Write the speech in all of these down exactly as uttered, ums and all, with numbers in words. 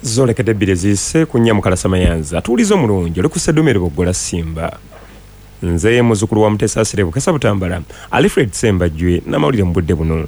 Zolekedde ebbiri ziyise ku nnya Mukalasa Mayanza tuwuliza omulungi oli ku Sseddumeere Boggola Simba. Nze muzzukulu wa Mutesa Asire Bukasa Butambala Alfred Sembajjwe n'amawulire mu budde buno.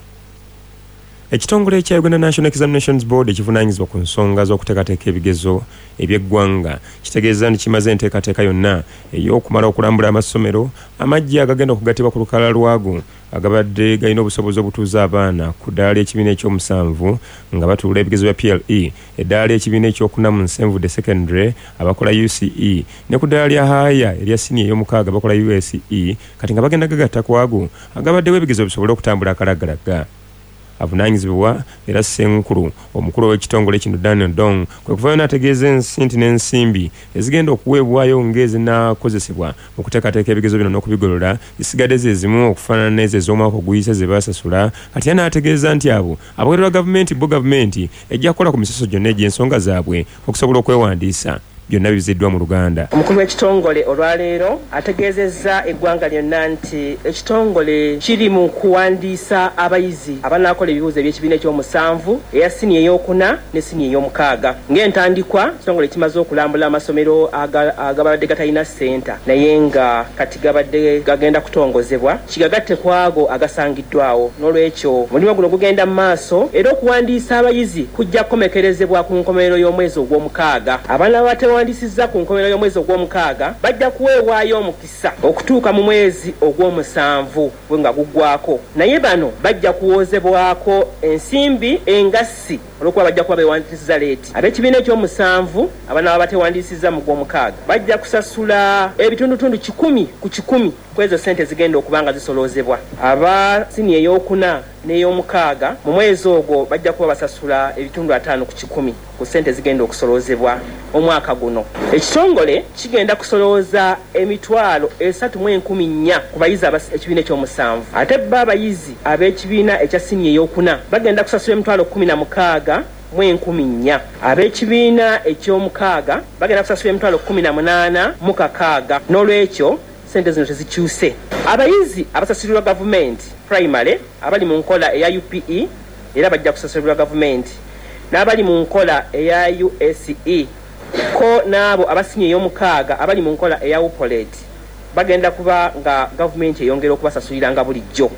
Ekitongole ekya Uganda National Examinations Board ekivunaanyizibwa ku nsonga z'okuteekateeka ebigezo eby'eggwanga kitegeeza nti kimaze enteekateeka yonna ey'okumala okulambula amasomero amagye agagenda okugattibwa ku lukalala lwago agabadde galina obusobozi obutuuza abaana ku ddaala ekibiina ekyomusanvu nga batuula ebigezo bya P L E, eddaala ekibiina ekyokuna mu Nsenvudde Secondary abakola U C E ne ku ddaala lya Haaya erya siniya ey'omukaaga abakola U S E kati nga bagenda gagatta ku ago agabaddewo ebigezo bisobole okutambula akalagalaga. Avunaanyizibwa era Ssenkulu omukulu w'ekitongole kino Daniel Dong kwe kuvayo n'ategeeza ensi nti n'ensimbi ezigenda okuweebwayo ng'ezinaakozesebwa mu kuteekateeka ebigezo bino n'okubigolola zisigadde ze zimu okufaanana n'ezo ez'omwaka oguyise ze baasasula kati era n'ategeeza nti abo abaweererwa gavumenti bo gavumenti ejja kukola ku misoso gyonna egy'ensonga zaabwe okusobola okwewandiisa. Byonna biziddwa mu Luganda. Omukulu w'ekitongole olwaleero ategeezezza eggwanga lyonna nti ekitongole kiri mu kuwandiisa abayizi abanaakola ebibuuzo eby'ekibiina ekyomusanvu eya siniya ey'okuna ne siniya ey'omukaaga. Ng'entandikwa ekitongole kimaze okulambula amasomero agabadde gatalina ssenta naye nga kati gabadde gagenda kutongozebwa kigagatte ku ago agasangiddwawo. N'olwekyo omulimu guno gugenda mu maaso era okuwandiisa abayizi kujja kukomekerezebwa ku nkomerero y'omwezi ogw'omukaaga. Abaana batewa wandisiza ku nkomerero y'omwezi ogw'omukaaga bajja kuweebwayo omukisa okutuuka mu mwezi ogw'omusanvu bwe nga guggwako, naye bano bajja kuwoozebwako ensimbi engassi olw'okuba bajja kuba beewandisiza leeti. Ab'ekibiina ekyomusanvu abaana baba batewandisiza mu gw'omukaaga bajja kusasula ebitundutundu kikumi ku kikumi ku ezo ssente zigenda okuba nga zisoloozebwa. Aba siniya ey'okuna n'ey'omukaaga mu mwezi ogwo bajja kuba basasula ebitundu ataano ku kikumi ku ssente zigenda okusoloozebwa omwaka guno. Ekitongole kigenda kusolooza emitwalo esatu mu enkumi nnya ku bayizi ab'ekibiina ekyomusanvu, ate bo abayizi ab'ekibiina ekya siniya ey'okuna bagenda kusasula emitwalo kkumi na mukaaga mu enkumi nnya. Ab'ekibiina eky'omukaaga bagenda kusasula emitwalo kkumi na munaana mu kakaaga. N'olwekyo ssente zino tezikyuse. Abayizi abasasulirwa gavumenti primary abali mu nkola eya U P E era bajja kusasulirwa gavumenti, n'abali mu nkola eya U S E ko n'abo abasiniya ey'omukaaga abali mu nkola eya Upoleti bagenda kuba nga gavumenti eyongera okubasasulira nga bulijjo.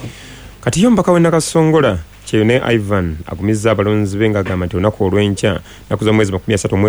Kati yo mbaka we Nakasongola Kyeyune Ivan agumizza abalonzi be ng'agamba nti olunaku olw'enkya naku za mwezi makumi asatu